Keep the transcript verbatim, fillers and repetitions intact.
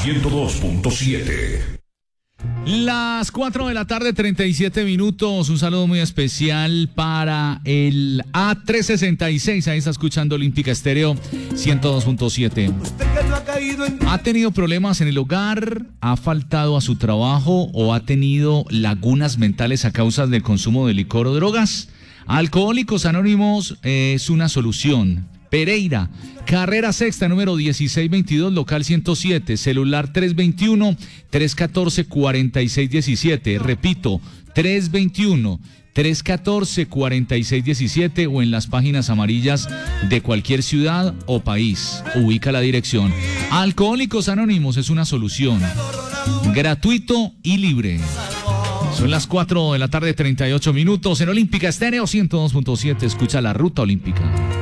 ciento dos punto siete. Las cuatro de la tarde, treinta y siete minutos. Un saludo muy especial para el A trescientos sesenta y seis. Ahí está escuchando Olímpica Estéreo ciento dos punto siete. ¿Ha tenido problemas en el hogar? ¿Ha faltado a su trabajo? ¿O ha tenido lagunas mentales a causa del consumo de licor o drogas? Alcohólicos Anónimos eh, es una solución. Pereira, carrera sexta, número dieciséis veintidós, local ciento siete, celular tres veintiuno, tres catorce, cuarenta y seis diecisiete. Repito, tres veintiuno, tres catorce, cuarenta y seis diecisiete o en las páginas amarillas de cualquier ciudad o país. Ubica la dirección. Alcohólicos Anónimos es una solución. Gratuito y libre. Son las cuatro de la tarde, treinta y ocho minutos en Olímpica Estéreo ciento dos punto siete. Escucha la Ruta Olímpica.